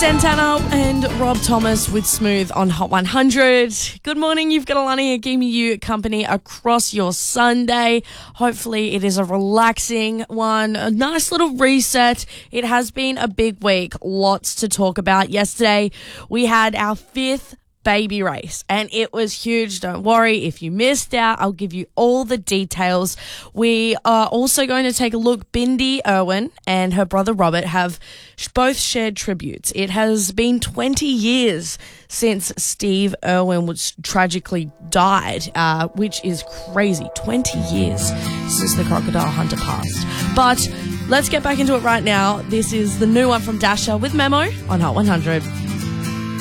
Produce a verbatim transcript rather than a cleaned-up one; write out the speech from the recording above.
Santana and Rob Thomas with Smooth on Hot one hundred. Good morning, you've got Alani here keeping you company across your Sunday. Hopefully it is a relaxing one, a nice little reset. It has been a big week, lots to talk about. Yesterday we had our fifth baby race and it was huge. Don't worry if you missed out, I'll give you all the details. We are also going to take a look. Bindi Irwin and her brother Robert have both shared tributes. It has been twenty years since Steve Irwin was tragically died, uh, which is crazy. twenty years since the crocodile hunter passed. But let's get back into it right now. This is the new one from Dasha with Memo on Hot one hundred.